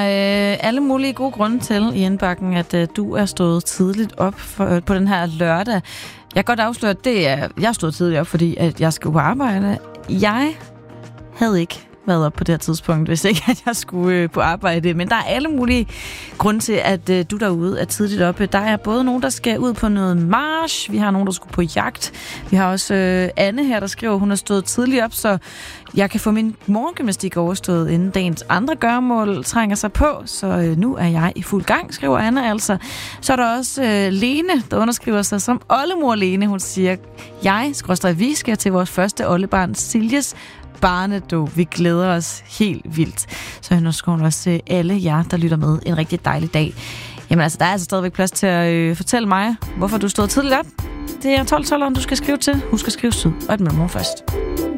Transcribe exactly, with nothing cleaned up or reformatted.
øh, alle mulige gode grunde til i indbakken, at øh, du er stået tidligt op for, øh, på den her lørdag. Jeg kan godt afsløre, at det er, jeg stod tidligt op, fordi at jeg skulle på arbejde. Jeg havde ikke været op på det her tidspunkt, hvis ikke at jeg skulle øh, på arbejde. Men der er alle mulige grunde til, at øh, du derude er tidligt oppe. Der er både nogen, der skal ud på noget march. Vi har nogen, der skulle på jagt. Vi har også øh, Anne her, der skriver, hun har stået tidligt op, så jeg kan få min morgengymnastik overstået, inden dagens andre gøremål trænger sig på. Så øh, nu er jeg i fuld gang, skriver Anne altså. Så er der også øh, Lene, der underskriver sig som oldemor Lene. Hun siger, jeg, skråstreg vi, skal til vores første oldebarn, Siljes barnedåb. Vi glæder os helt vildt. Så nu skal hun også alle jer, der lytter med, en rigtig dejlig dag. Jamen altså, der er altså stadigvæk plads til at øh, fortælle mig, hvorfor du stod tidligt op. Det er tolv tolv, du skal skrive til. Husk at skrive syd og et mellemrum først.